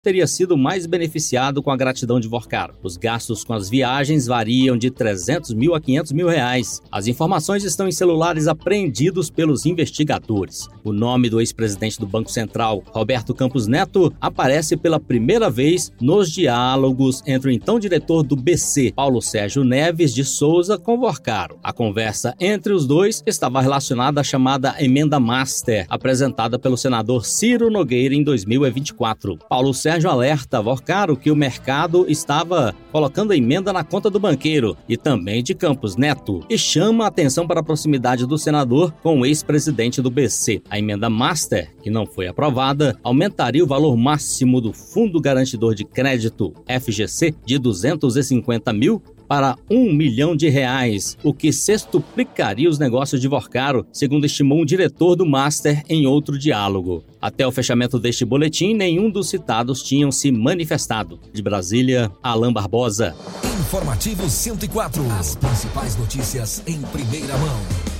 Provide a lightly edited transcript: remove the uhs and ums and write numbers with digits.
teria sido mais beneficiado com a gratidão de Vorcaro. Os gastos com as viagens variam de 300 mil a 500 mil reais. As informações estão em celulares apreendidos pelos investigadores. O nome do ex-presidente do Banco Central, Roberto Campos Neto, aparece pela primeira vez nos diálogos entre o então diretor do BC, Paulo Sérgio Neves de Souza, com Vorcaro. A conversa entre os dois estava relacionada à chamada Emenda Master, apresentada pelo senador Ciro Nogueira em 2024. Paulo Sérgio alerta Vorcaro que o mercado estava colocando a emenda na conta do banqueiro e também de Campos Neto, e chama a atenção para a proximidade do senador com o ex-presidente do BC. A emenda Master, que não foi aprovada, aumentaria o valor máximo do Fundo Garantidor de Crédito, FGC, de 250 mil para R$1 milhão, o que sextuplicaria os negócios de Vorcaro, segundo estimou um diretor do Master em outro diálogo. Até o fechamento deste boletim, nenhum dos citados tinham se manifestado. De Brasília, Alain Barbosa. Informativo 104. As principais notícias em primeira mão.